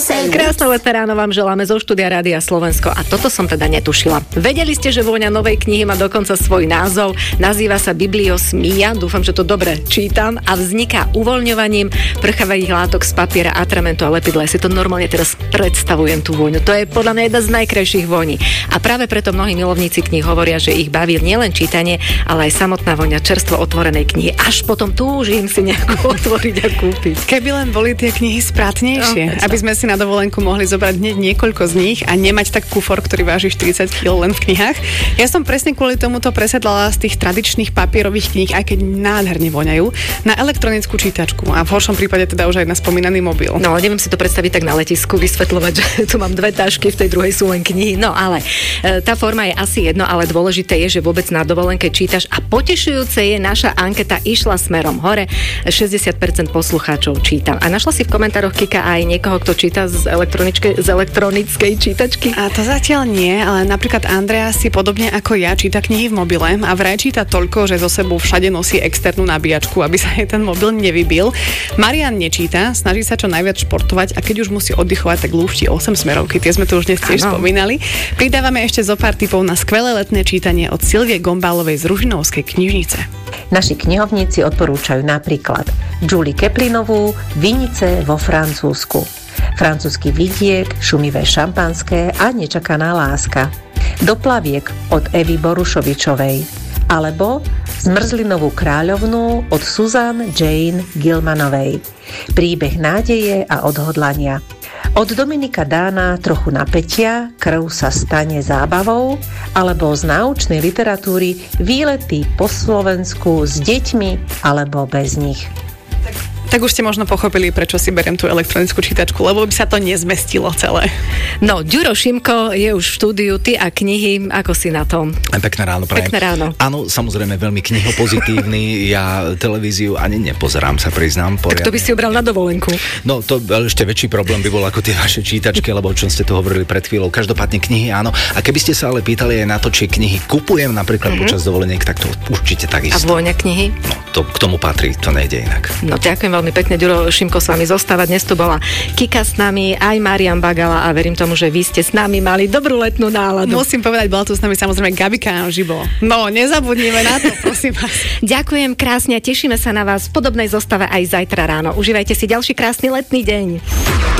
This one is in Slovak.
Krásne letné ráno vám želáme zo štúdia Rádia Slovensko a toto som teda netušila. Vedeli ste, že vôňa novej knihy má dokonca svoj názov, nazýva sa Bibliosmia, dúfam, že to dobre čítam a vzniká uvoľňovaním prchavých látok z papiera, atramentu a lepidla. Ja si to normálne teraz predstavujem tú vôňu. To je podľa mňa jedna z najkrajších voní. A práve preto mnohí milovníci kníh hovoria, že ich baví nielen čítanie, ale aj samotná voňa čerstvo otvorenej knihy. Až potom túžim si nejakú otvoriť a kúpiť. Keby len boli tie knihy sprátnejšie, aby sme si na dovolenku mohli zobrať hneď niekoľko z nich a nemať tak kufor, ktorý váži 40 kg len v knihách. Ja som presne kvôli tomuto presedlala z tých tradičných papierových kníh, aj keď nádherne voňajú, na elektronickú čítačku a v horšom prípade teda už aj na spomínaný mobil. No, neviem si to predstaviť tak na letisku, vysvetľovať, že tu mám dve tašky, v tej druhej sú len knihy. No, ale tá forma je asi jedno, ale dôležité je, že vôbec na dovolenke čítaš a potešujúce je, naša anketa išla smerom hore. 60% poslucháčov čítam. A našla si v komentároch Kika aj niekoho, kto číta z elektronickej čítačky? A to zatiaľ nie, ale napríklad Andrea si podobne ako ja číta knihy v mobile a vraj číta toľko, že so sebou všade nosí externú nabíjačku, aby sa jej ten mobil nevybil. Marian nečíta, snaží sa čo najviac športovať a keď už musí oddychovať, tak lúšti 8 smerovky. Tie sme tu už dnes tiež spomínali. Pridávame ešte zo pár tipov na skvelé letné čítanie od Silvie Gombálovej z Ružinovskej knižnice. Naši knihovníci odporúčajú napríklad Julie Keplinovú Vinice vo Francúzsku, Francúzsky vidiek, Šumivé šampanské a Nečakaná láska, Do plaviek od Evy Borušovičovej alebo Zmrzlinovú kráľovnú od Susan Jane Gilmanovej, Príbeh nádeje a odhodlania. Od Dominika Dána Trochu napätia, Krv sa stane zábavou, alebo z náučnej literatúry Výlety po Slovensku s deťmi alebo bez nich. Tak už ste možno pochopili, prečo si beriem tú elektronickú čítačku, lebo by sa to nezmestilo celé. No, Ďuro Šimko je už v štúdiu, ty a knihy, ako si na tom? Pekné ráno prajem. Pekné ráno. Áno, samozrejme veľmi knihopozitívny, ja televíziu ani nepozerám, sa priznám. Tak to by si obral na dovolenku. No, to ešte väčší problém by bol ako tie vaše čítačky, lebo o čom ste tu hovorili pred chvíľou. Každopádne knihy, áno. A keby ste sa ale pýtali aj na to, či knihy kupujem napríklad počas dovoleniek, tak to určite takisto. A vôňa knihy? No, to k tomu patrí, to nejde inak. No, ďakujem veľmi pekne, Ďuro Šimko s vami zostáva. Dnes tu bola Kika s nami, aj Marian Bagala a verím tomu, že vy ste s nami mali dobrú letnú náladu. Musím povedať, bola tu s nami samozrejme Gabika Žibo. No, nezabudnime na to, prosím vás. Ďakujem krásne a tešíme sa na vás v podobnej zostave aj zajtra ráno. Užívajte si ďalší krásny letný deň.